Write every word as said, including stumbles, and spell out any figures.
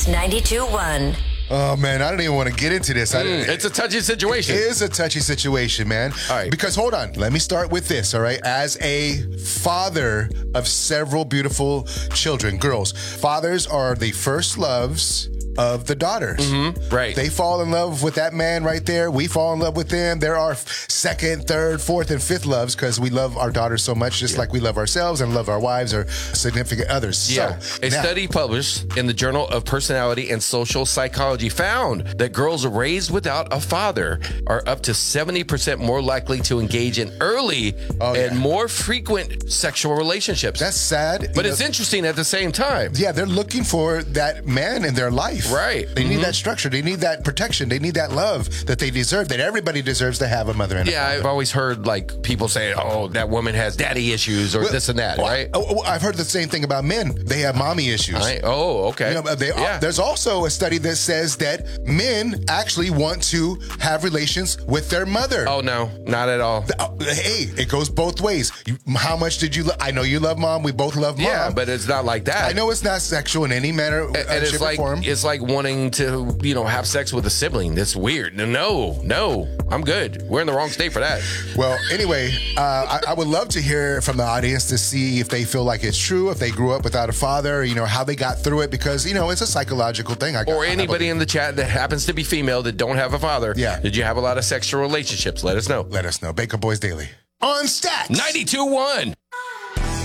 Mix ninety-two point one. Oh, man, I don't even want to get into this. I, Mm, it's a touchy situation. It is a touchy situation, man. All right. Because hold on, let me start with this, all right? As a father of several beautiful children, girls, fathers are the first loves of the daughters. Mm-hmm. Right. They fall in love with that man right there. We fall in love with them. There are second, third, fourth, and fifth loves because we love our daughters so much, just yeah. like we love ourselves and love our wives or significant others. Yeah. So, a now, study published in the Journal of Personality and Social Psychology found that girls raised without a father are up to seventy percent more likely to engage in early oh, and yeah. more frequent sexual relationships. That's sad. But you it's know, interesting at the same time. Yeah, they're looking for that man in their life. Right. They mm-hmm. need that structure. They need that protection. They need that love that they deserve, that everybody deserves to have a mother and a Yeah, father. I've always heard like people say, oh, that woman has daddy issues or well, this and that, well, right? Oh, I've heard the same thing about men. They have mommy issues. I, oh, okay. You know, they, yeah. There's also a study that says that men actually want to have relations with their mother. Oh, no, not at all. Hey, it goes both ways. You, how much did you love? I know you love mom. We both love mom. Yeah, but it's not like that. I know it's not sexual in any manner, and, uh, and it's shape, like or form. it's like wanting to, you know, have sex with a sibling. That's weird. No, no, I'm good. We're in the wrong state for that. Well, anyway, uh, I, I would love to hear from the audience to see if they feel like it's true, if they grew up without a father, you know, how they got through it, because, you know, it's a psychological thing. I, or I, anybody I in the chat that happens to be female that don't have a father. Yeah. Did you have a lot of sexual relationships? Let us know. Let us know. Bacon Boys Daily. On Stacks. ninety-two point one.